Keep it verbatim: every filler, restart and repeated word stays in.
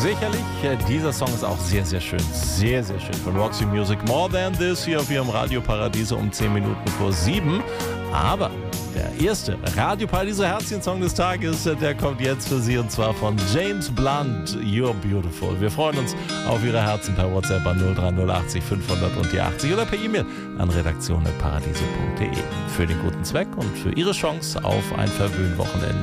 Sicherlich, äh, dieser Song ist auch sehr, sehr schön. Sehr, sehr schön. Von Roxy Music. More Than This hier auf Ihrem Radio Paradiso um zehn Minuten vor sieben. Aber der erste Radio Paradiso Herzchen-Song des Tages, der kommt jetzt für Sie und zwar von James Blunt, You're Beautiful. Wir freuen uns auf Ihre Herzen per WhatsApp an null drei null achtzig fünfhundert und die achtzig oder per E-Mail an redaktion punkt paradiso punkt de für den guten Zweck und für Ihre Chance auf ein Verwöhnwochenende.